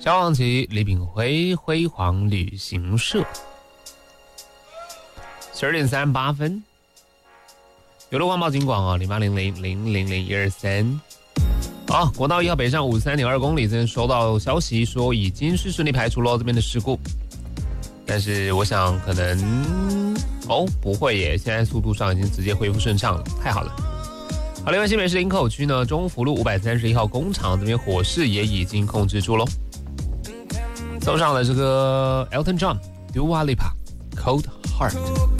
消防局李炳辉辉煌旅行社。12点38分，有路环保警广啊，0800000123。好，国道1号北上53.2公里，这边收到消息说已经是顺利排除了这边的事故，但是我想可能不会耶，现在速度上已经直接恢复顺畅了，太好了。好，另外新北市林口区呢，中福路531号工厂这边火势也已经控制住咯。送上了这个 Elton John、Dua Lipa、Cold Heart。